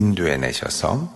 인도해 내셔서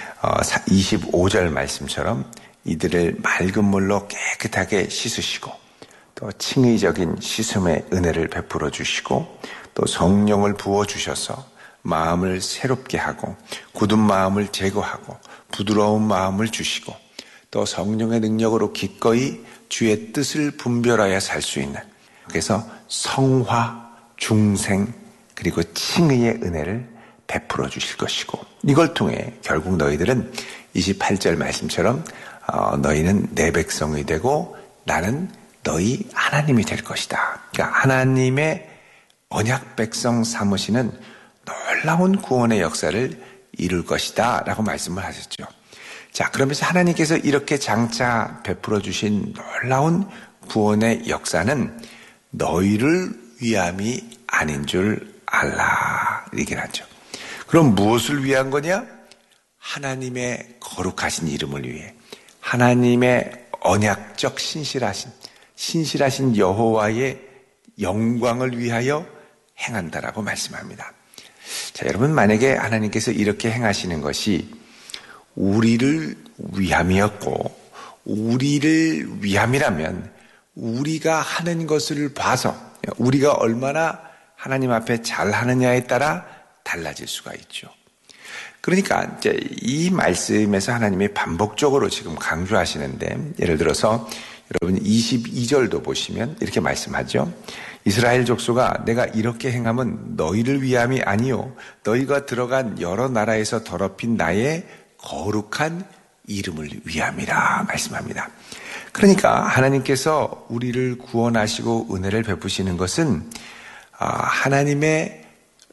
25절 말씀처럼 이들을 맑은 물로 깨끗하게 씻으시고 또 칭의적인 씻음의 은혜를 베풀어 주시고 또 성령을 부어 주셔서 마음을 새롭게 하고 굳은 마음을 제거하고 부드러운 마음을 주시고 또 성령의 능력으로 기꺼이 주의 뜻을 분별하여 살 수 있는, 그래서 성화, 중생 그리고 칭의의 은혜를 베풀어 주실 것이고, 이걸 통해 결국 너희들은 28절 말씀처럼 너희는 내 백성이 되고 나는 너희 하나님이 될 것이다. 그러니까 하나님의 언약 백성 삼으시는 놀라운 구원의 역사를 이룰 것이다 라고 말씀을 하셨죠. 자, 그러면서 하나님께서 이렇게 장차 베풀어 주신 놀라운 구원의 역사는 너희를 위함이 아닌 줄 알라, 얘기를 하죠. 그럼 무엇을 위한 거냐? 하나님의 거룩하신 이름을 위해, 하나님의 언약적 신실하신 여호와의 영광을 위하여 행한다라고 말씀합니다. 자, 여러분, 만약에 하나님께서 이렇게 행하시는 것이 우리를 위함이었고 우리를 위함이라면 우리가 하는 것을 봐서 우리가 얼마나 하나님 앞에 잘하느냐에 따라 달라질 수가 있죠. 그러니까 이제 이 말씀에서 하나님이 반복적으로 지금 강조하시는데, 예를 들어서 여러분 22절도 보시면 이렇게 말씀하죠. 이스라엘 족속아, 내가 이렇게 행함은 너희를 위함이 아니요 너희가 들어간 여러 나라에서 더럽힌 나의 거룩한 이름을 위함이라 말씀합니다. 그러니까 하나님께서 우리를 구원하시고 은혜를 베푸시는 것은 하나님의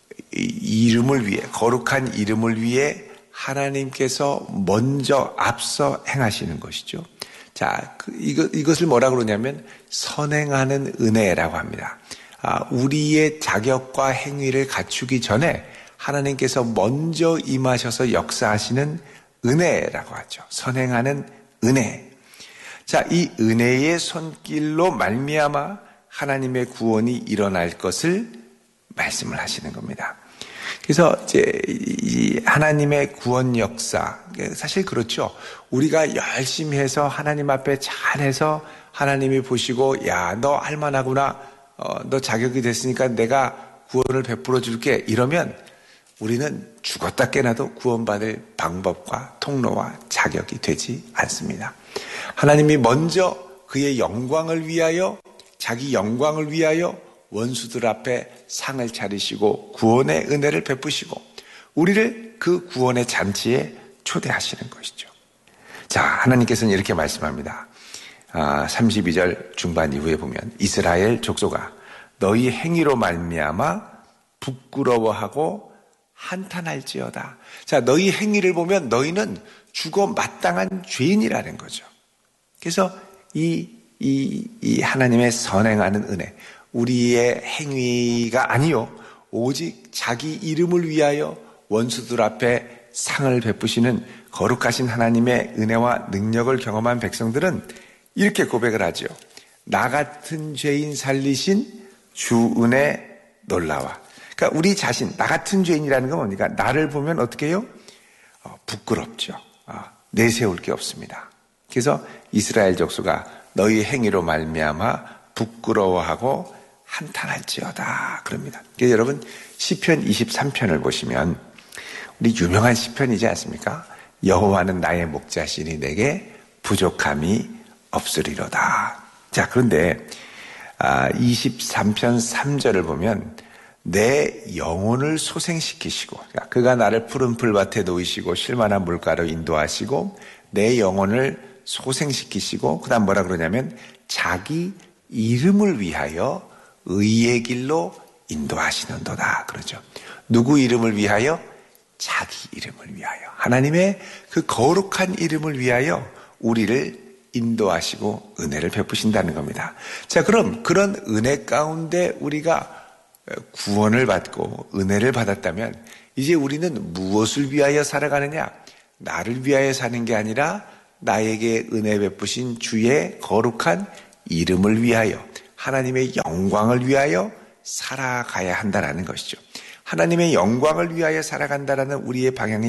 이름을 위해, 거룩한 이름을 위해 하나님께서 먼저 앞서 행하시는 것이죠. 자, 이것을 뭐라고 그러냐면 선행하는 은혜라고 합니다. 우리의 자격과 행위를 갖추기 전에 하나님께서 먼저 임하셔서 역사하시는 은혜라고 하죠. 선행하는 은혜. 자, 이 은혜의 손길로 말미암아 하나님의 구원이 일어날 것을 말씀을 하시는 겁니다. 그래서 이제 이 하나님의 구원 역사, 사실 그렇죠. 우리가 열심히 해서 하나님 앞에 잘해서 하나님이 보시고, 야, 너 할만하구나, 너 자격이 됐으니까 내가 구원을 베풀어 줄게, 이러면 우리는 죽었다 깨나도 구원받을 방법과 통로와 자격이 되지 않습니다. 하나님이 먼저 그의 영광을 위하여, 자기 영광을 위하여 원수들 앞에 상을 차리시고 구원의 은혜를 베푸시고 우리를 그 구원의 잔치에 초대하시는 것이죠. 자, 하나님께서는 이렇게 말씀합니다. 32절 중반 이후에 보면 이스라엘 족속아, 너희 행위로 말미암아 부끄러워하고 한탄할지어다. 자, 너희 행위를 보면 너희는 죽어 마땅한 죄인이라는 거죠. 그래서 이 하나님의 선행하는 은혜, 우리의 행위가 아니요 오직 자기 이름을 위하여 원수들 앞에 상을 베푸시는 거룩하신 하나님의 은혜와 능력을 경험한 백성들은 이렇게 고백을 하죠. 나 같은 죄인 살리신 주 은혜 놀라와. 그러니까 우리 자신, 나 같은 죄인이라는 건 뭡니까? 나를 보면 어떻게 해요? 부끄럽죠. 내세울 게 없습니다. 그래서 이스라엘 족속아, 너희 행위로 말미암아 부끄러워하고 한탄할지어다 그럽니다. 그래서 여러분 시편 23편을 보시면 우리 유명한 시편이지 않습니까? 여호와는 나의 목자시니 내게 부족함이 없으리로다. 자, 그런데 23편 3절을 보면 내 영혼을 소생시키시고, 그러니까 그가 나를 푸른 풀밭에 놓이시고 실만한 물가로 인도하시고 내 영혼을 소생시키시고, 그 다음 뭐라 그러냐면 자기 이름을 위하여 의의 길로 인도하시는도다 그러죠. 누구 이름을 위하여? 자기 이름을 위하여. 하나님의 그 거룩한 이름을 위하여 우리를 인도하시고 은혜를 베푸신다는 겁니다. 자, 그럼 그런 은혜 가운데 우리가 구원을 받고 은혜를 받았다면 이제 우리는 무엇을 위하여 살아가느냐? 나를 위하여 사는 게 아니라 나에게 은혜 베푸신 주의 거룩한 이름을 위하여, 하나님의 영광을 위하여 살아가야 한다는 것이죠. 하나님의 영광을 위하여 살아간다라는 우리의 방향이